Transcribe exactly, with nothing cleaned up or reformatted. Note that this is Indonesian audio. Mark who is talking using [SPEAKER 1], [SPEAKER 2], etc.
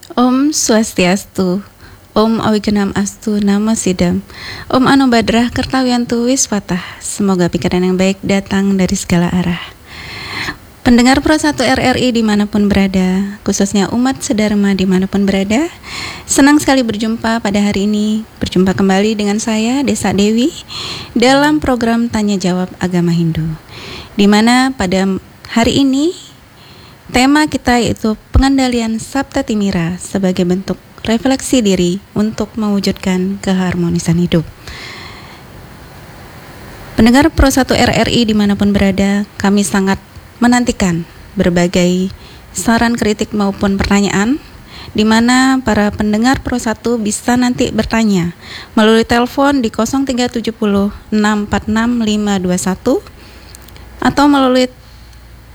[SPEAKER 1] Om Swastiastu, Om Awigenam Astu Namo Sidam, Om Anubadrah Kertawiantu Wiswatah. Semoga pikiran yang baik datang dari segala arah. Pendengar Pro satu R R I dimanapun berada, khususnya umat sedharma dimanapun berada, senang sekali berjumpa pada hari ini. Berjumpa kembali dengan saya, Desa Dewi, dalam program Tanya Jawab Agama Hindu, di mana pada hari ini tema kita yaitu pengendalian Sabta Timira sebagai bentuk refleksi diri untuk mewujudkan keharmonisan hidup. Pendengar Pro satu R R I dimanapun berada, kami sangat menantikan berbagai saran, kritik maupun pertanyaan, di mana para pendengar Pro satu bisa nanti bertanya melalui telepon di nol tiga tujuh nol enam empat enam lima dua satu atau melalui